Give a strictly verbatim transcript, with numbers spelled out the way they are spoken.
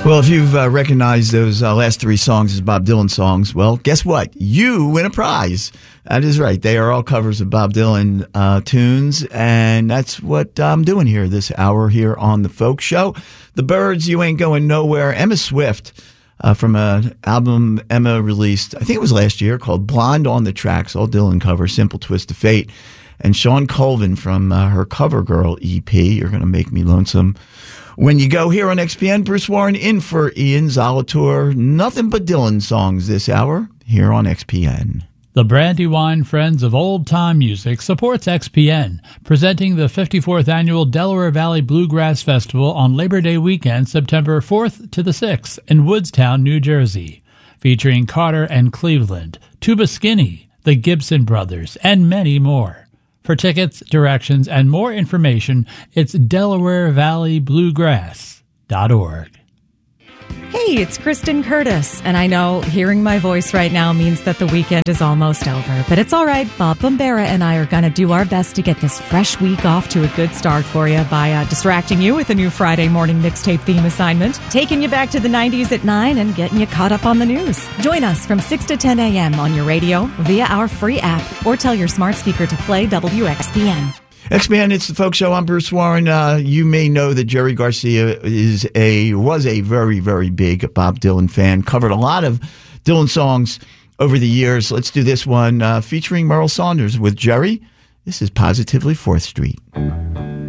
Well, if you've uh, recognized those uh, last three songs as Bob Dylan songs, well, guess what? You win a prize. That is right. They are all covers of Bob Dylan uh, tunes, and that's what I'm doing here this hour here on The Folk Show. The Byrds, You Ain't Going Nowhere. Emma Swift uh, from an album Emma released, I think it was last year, called Blonde on the Tracks, all Dylan covers, Simple Twist of Fate. And Sean Colvin from uh, her CoverGirl E P, You're Gonna Make Me Lonesome When You Go, here on X P N. Bruce Warren in for Ian Zolator. Nothing but Dylan songs this hour here on X P N. The Brandywine Friends of Old Time Music supports X P N, presenting the fifty-fourth Annual Delaware Valley Bluegrass Festival on Labor Day weekend, September fourth to the sixth in Woodstown, New Jersey, featuring Carter and Cleveland, Tuba Skinny, the Gibson Brothers, and many more. For tickets, directions, and more information, it's Delaware Valley Bluegrass dot org. Hey, it's Kristen Curtis, and I know hearing my voice right now means that the weekend is almost over, but it's all right. Bob Bombera and I are going to do our best to get this fresh week off to a good start for you by uh, distracting you with a new Friday morning mixtape theme assignment, taking you back to the nineties at nine, and getting you caught up on the news. Join us from six to ten a.m. on your radio, via our free app, or tell your smart speaker to play W X P N. X P N, it's the Folk Show. I'm Bruce Warren. Uh, you may know that Jerry Garcia is a was a very, very big Bob Dylan fan. Covered a lot of Dylan songs over the years. Let's do this one uh, featuring Merle Saunders with Jerry. This is Positively fourth Street.